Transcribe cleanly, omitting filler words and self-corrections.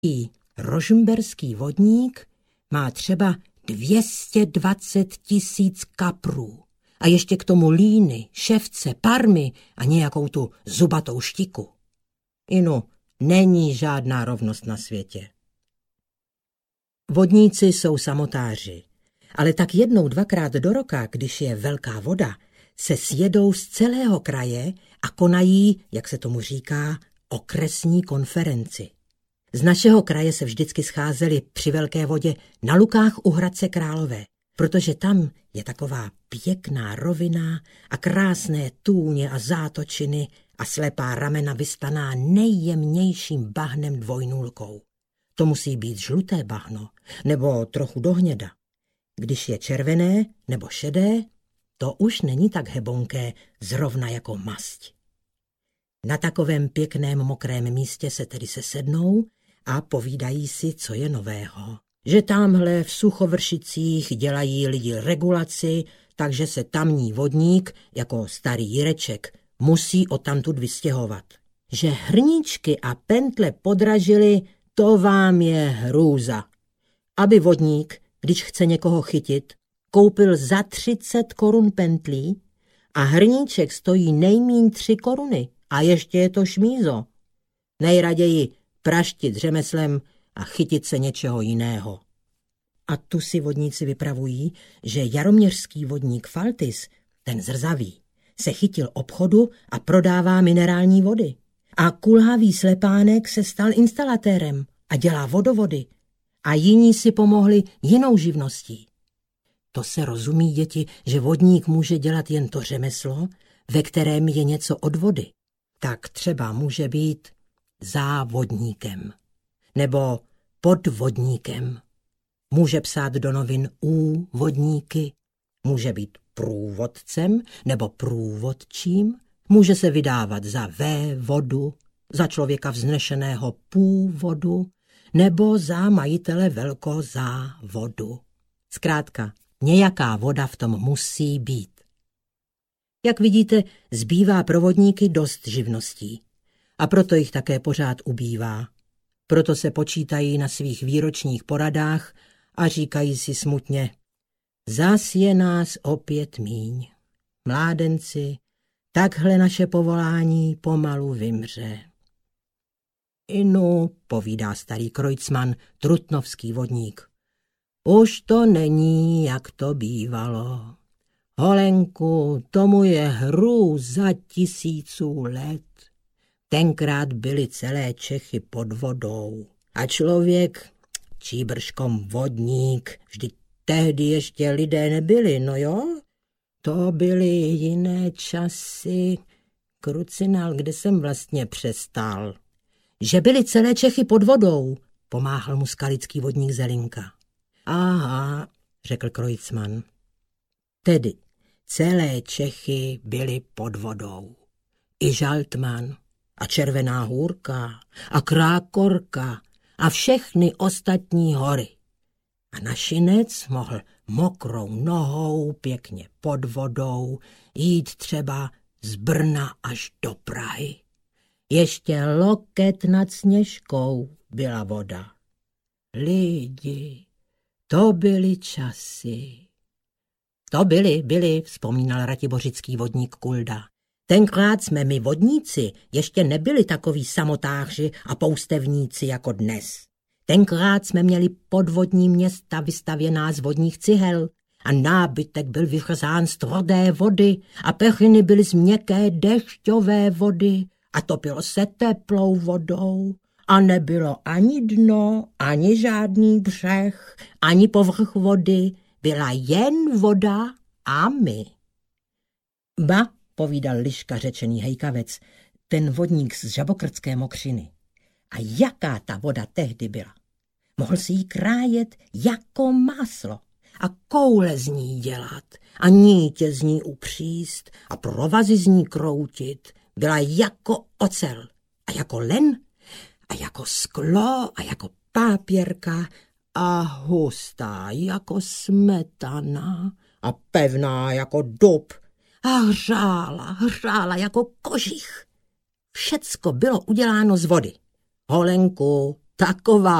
rožmberský vodník má třeba 220 000 kaprů a ještě k tomu líny, ševce, parmy a nějakou tu zubatou štiku. Inu, není žádná rovnost na světě. Vodníci jsou samotáři, ale tak jednou, dvakrát do roka, když je velká voda, se sjedou z celého kraje a konají, jak se tomu říká, okresní konferenci. Z našeho kraje se vždycky scházeli při velké vodě na Lukách u Hradce Králové, protože tam je taková pěkná rovina a krásné tůně a zátočiny a slepá ramena vystaná nejjemnějším bahnem dvojnůlkou. To musí být žluté bahno, nebo trochu do hněda. Když je červené nebo šedé, to už není tak hebonké, zrovna jako masť. Na takovém pěkném mokrém místě se tedy sesednou a povídají si, co je nového. Že tamhle v Suchovršicích dělají lidi regulaci, takže se tamní vodník, jako starý Jireček, musí odtamtud vystěhovat. Že hrníčky a pentle podražily, to vám je hrůza. Aby vodník, když chce někoho chytit, koupil za 30 korun pentlí a hrníček stojí nejmíň 3 koruny a ještě je to šmízo. Nejraději praštit řemeslem a chytit se něčeho jiného. A tu si vodníci vypravují, že jaroměřský vodník Faltis, ten zrzavý, se chytil obchodu a prodává minerální vody. A kulhavý slepánek se stal instalatérem a dělá vodovody. A jiní si pomohli jinou živností. To se rozumí, děti, že vodník může dělat jen to řemeslo, ve kterém je něco od vody. Tak třeba může být závodníkem nebo podvodníkem. Může psát do novin úvodníky, může být průvodcem nebo průvodčím, může se vydávat za vévodu, za člověka vznešeného původu nebo za majitele velkozávodu. Zkrátka, nějaká voda v tom musí být. Jak vidíte, zbývá pro vodníky dost živností a proto jich také pořád ubývá. Proto se počítají na svých výročních poradách a říkají si smutně: zas je nás opět míň. Mládenci, takhle naše povolání pomalu vymře. Inu, povídá starý Kreutzmann, trutnovský vodník, už to není, jak to bývalo. Holenku, tomu je hrůza 1000 let. Tenkrát byly celé Čechy pod vodou. A člověk, číbrškom vodník, vždyť tehdy ještě lidé nebyli, no jo? To byly jiné časy. Krucinál, kde jsem vlastně přestal? Že byly celé Čechy pod vodou, pomáhal mu skalický vodník Zelinka. Aha, řekl Kreutzmann. Tedy celé Čechy byly pod vodou. I Žaltman a Červená Hůrka a Krákorka a všechny ostatní hory. A našinec mohl mokrou nohou pěkně pod vodou jít třeba z Brna až do Prahy. Ještě loket nad Sněžkou byla voda. Lidi, to byly časy. To byly, vzpomínal ratibořický vodník Kulda. Tenkrát jsme my vodníci ještě nebyli takoví samotáři a poustevníci jako dnes. Tenkrát jsme měli podvodní města vystavěná z vodních cihel a nábytek byl vychrzán z tvrdé vody a pechiny byly z měkké dešťové vody a topilo se teplou vodou a nebylo ani dno, ani žádný břeh, ani povrch vody, byla jen voda a my. Ba, povídal Liška řečený hejkavec, ten vodník z Žabokrtské Mokřiny. A jaká ta voda tehdy byla? Mohl si ji krájet jako máslo a koule z ní dělat a nítě z ní upříst a provazy z ní kroutit. Byla jako ocel a jako len a jako sklo a jako pápěrka a hustá jako smetana a pevná jako dub a hřála jako kožich. Všecko bylo uděláno z vody. Holenku, taková